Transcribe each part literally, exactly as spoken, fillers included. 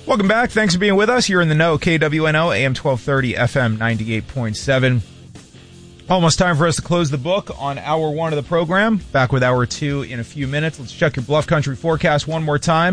Welcome back. Thanks for being with us. You're in the know. K W N O, A M twelve thirty, F M ninety-eight point seven. Almost time for us to close the book on hour one of the program. Back with hour two in a few minutes. Let's check your Bluff Country forecast one more time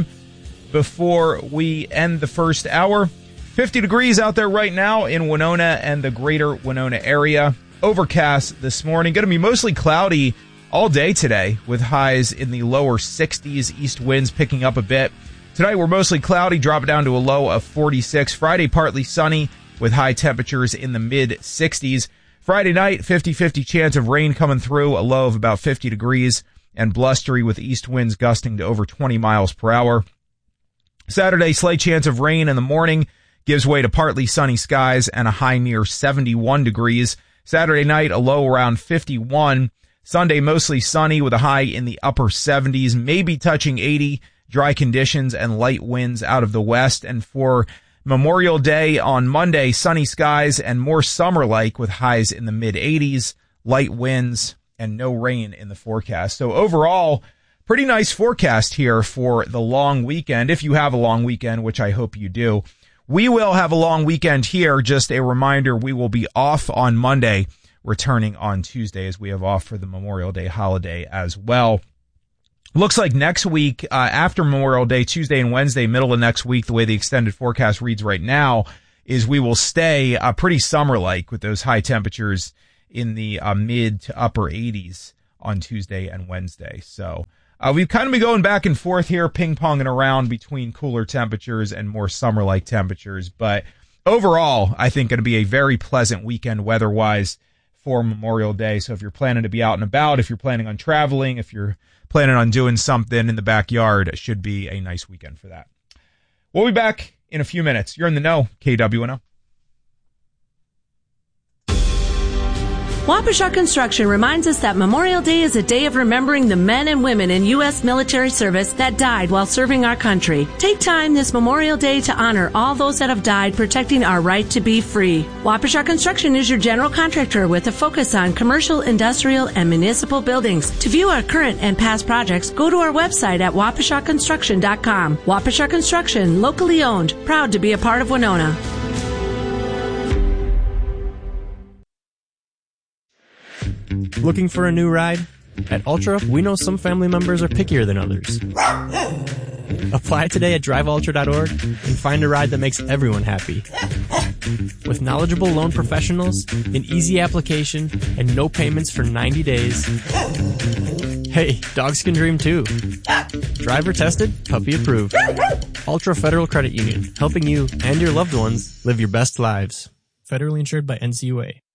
before we end the first hour. fifty degrees out there right now in Winona and the greater Winona area. Overcast this morning. Going to be mostly cloudy all day today with highs in the lower sixties. East winds picking up a bit. Tonight we're mostly cloudy, drop it down to a low of forty-six. Friday partly sunny with high temperatures in the mid sixties. Friday night, fifty-fifty chance of rain coming through, a low of about fifty degrees and blustery with east winds gusting to over twenty miles per hour. Saturday, slight chance of rain in the morning gives way to partly sunny skies and a high near seventy-one degrees. Saturday night, a low around fifty-one. Sunday, mostly sunny with a high in the upper seventies, maybe touching eighty. Dry conditions and light winds out of the west. And for Memorial Day on Monday, sunny skies and more summer-like with highs in the mid-eighties, light winds, and no rain in the forecast. So overall, pretty nice forecast here for the long weekend, if you have a long weekend, which I hope you do. We will have a long weekend here. Just a reminder, we will be off on Monday, returning on Tuesday as we have off for the Memorial Day holiday as well. Looks like next week, uh, after Memorial Day, Tuesday and Wednesday, middle of next week, the way the extended forecast reads right now, is we will stay uh, pretty summer-like with those high temperatures in the uh, mid to upper eighties on Tuesday and Wednesday. So uh, we've kind of been going back and forth here, ping-ponging around between cooler temperatures and more summer-like temperatures. But overall, I think going to be a very pleasant weekend weather-wise for Memorial Day. So if you're planning to be out and about, if you're planning on traveling, if you're planning on doing something in the backyard, it should be a nice weekend for that. We'll be back in a few minutes. You're in the know, K W N O. Waukesha Construction reminds us that Memorial Day is a day of remembering the men and women in U S military service that died while serving our country. Take time this Memorial Day to honor all those that have died protecting our right to be free. Waukesha Construction is your general contractor with a focus on commercial, industrial, and municipal buildings. To view our current and past projects, go to our website at waukesha construction dot com. Waukesha Construction, locally owned, proud to be a part of Winona. Looking for a new ride? At Ultra, we know some family members are pickier than others. Apply today at drive ultra dot org and find a ride that makes everyone happy. With knowledgeable loan professionals, an easy application, and no payments for ninety days. Hey, dogs can dream too. Driver tested, puppy approved. Ultra Federal Credit Union, helping you and your loved ones live your best lives. Federally insured by N C U A.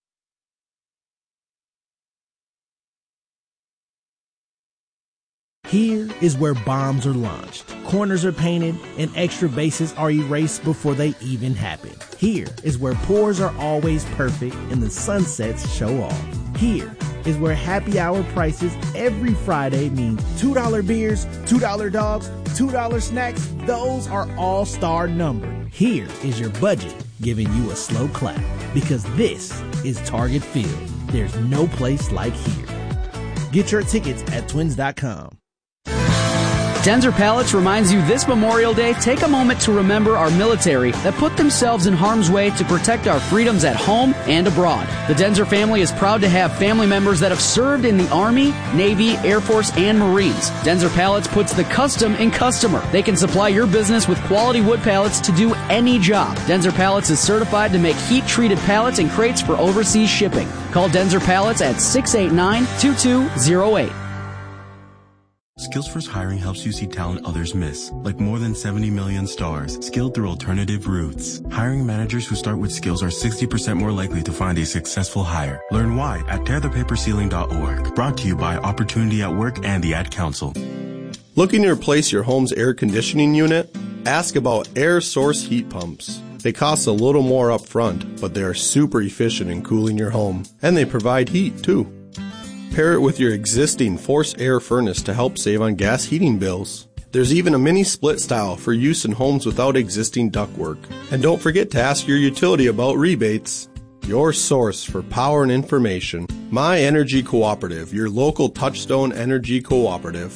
Here is where bombs are launched, corners are painted, and extra bases are erased before they even happen. Here is where pours are always perfect and the sunsets show off. Here is where happy hour prices every Friday mean two dollar beers, two dollar dogs, two dollar snacks. Those are all-star numbered. Here is your budget giving you a slow clap, because this is Target Field. There's no place like here. Get your tickets at twins dot com. Denzer Pallets reminds you this Memorial Day, take a moment to remember our military that put themselves in harm's way to protect our freedoms at home and abroad. The Denzer family is proud to have family members that have served in the Army, Navy, Air Force, and Marines. Denzer Pallets puts the custom in customer. They can supply your business with quality wood pallets to do any job. Denzer Pallets is certified to make heat-treated pallets and crates for overseas shipping. Call Denzer Pallets at six eight nine, two two zero eight. Skills First Hiring helps you see talent others miss, like more than seventy million stars, skilled through alternative routes. Hiring managers who start with skills are sixty percent more likely to find a successful hire. Learn why at tear the paper ceiling dot org. Brought to you by Opportunity at Work and the Ad Council. Looking to replace your home's air conditioning unit? Ask about Air Source heat pumps. They cost a little more up front, but they are super efficient in cooling your home. And they provide heat, too. Pair it with your existing forced air furnace to help save on gas heating bills. There's even a mini split style for use in homes without existing ductwork. And don't forget to ask your utility about rebates. Your source for power and information. My Energy Cooperative, your local Touchstone Energy Cooperative.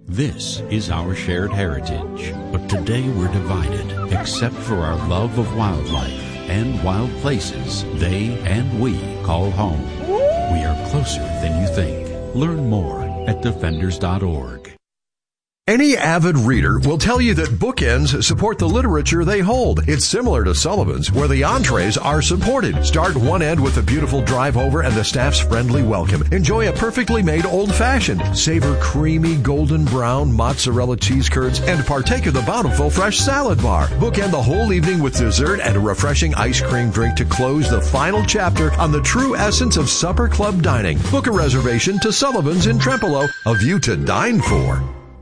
This is our shared heritage, but today we're divided, except for our love of wildlife and wild places they and we call home. We are closer than you think. Learn more at defenders dot org. Any avid reader will tell you that bookends support the literature they hold. It's similar to Sullivan's, where the entrees are supported. Start one end with a beautiful drive over and the staff's friendly welcome. Enjoy a perfectly made old-fashioned. Savor creamy golden brown mozzarella cheese curds and partake of the bountiful fresh salad bar. Bookend the whole evening with dessert and a refreshing ice cream drink to close the final chapter on the true essence of supper club dining. Book a reservation to Sullivan's in Trempealeau, a view to dine for.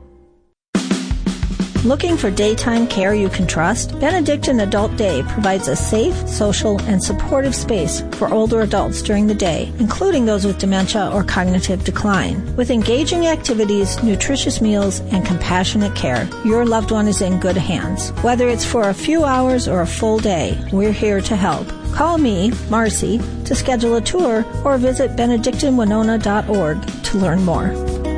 Looking for daytime care you can trust? Benedictine Adult Day provides a safe, social, and supportive space for older adults during the day, including those with dementia or cognitive decline. With engaging activities, nutritious meals, and compassionate care, your loved one is in good hands. Whether it's for a few hours or a full day, we're here to help. Call me, Marcy, to schedule a tour or visit benedictine winona dot org to learn more.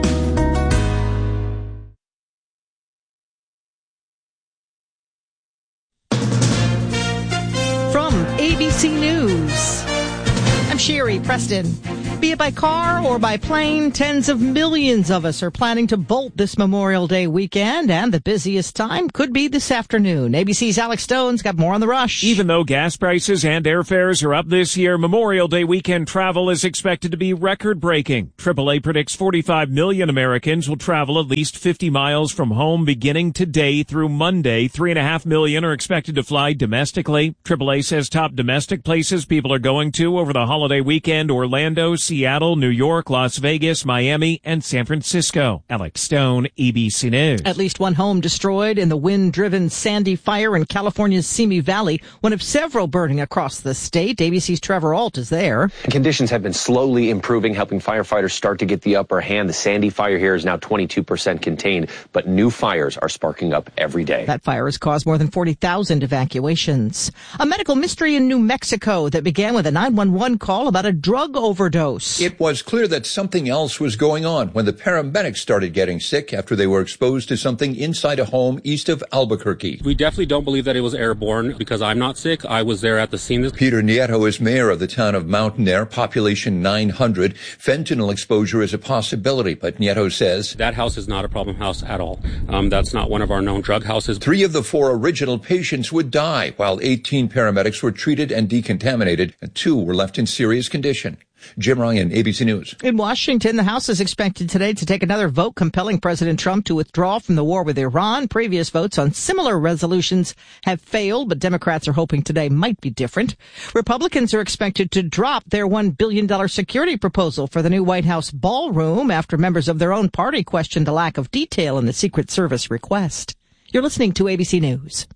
A B C News. I'm Sherry Preston. Be it by car or by plane, tens of millions of us are planning to bolt this Memorial Day weekend, and the busiest time could be this afternoon. A B C's Alex Stone's got more on the rush. Even though gas prices and airfares are up this year, Memorial Day weekend travel is expected to be record-breaking. triple A predicts forty-five million Americans will travel at least fifty miles from home beginning today through Monday. Three and a half million are expected to fly domestically. triple A says top domestic places people are going to over the holiday weekend: Orlando, Seattle, New York, Las Vegas, Miami, and San Francisco. Alex Stone, A B C News. At least one home destroyed in the wind-driven Sandy fire in California's Simi Valley, one of several burning across the state. A B C's Trevor Ault is there. Conditions have been slowly improving, helping firefighters start to get the upper hand. The Sandy fire here is now twenty-two percent contained, but new fires are sparking up every day. That fire has caused more than forty thousand evacuations. A medical mystery in New Mexico that began with a nine one one call about a drug overdose. It was clear that something else was going on when the paramedics started getting sick after they were exposed to something inside a home east of Albuquerque. We definitely don't believe that it was airborne because I'm not sick. I was there at the scene. Peter Nieto is mayor of the town of Mountain Air, population nine hundred. Fentanyl exposure is a possibility, but Nieto says that house is not a problem house at all. Um, that's not one of our known drug houses. Three of the four original patients would die, while eighteen paramedics were treated and decontaminated, and two were left in serious condition. Jim Ryan, A B C News. In Washington, the House is expected today to take another vote compelling President Trump to withdraw from the war with Iran. Previous votes on similar resolutions have failed, but Democrats are hoping today might be different. Republicans are expected to drop their one billion dollars security proposal for the new White House ballroom after members of their own party questioned the lack of detail in the Secret Service request. You're listening to A B C News.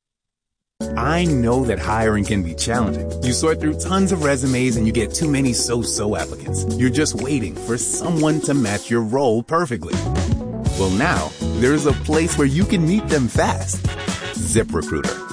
I know that hiring can be challenging. You sort through tons of resumes and you get too many so-so applicants. You're just waiting for someone to match your role perfectly. Well, now there's a place where you can meet them fast. ZipRecruiter.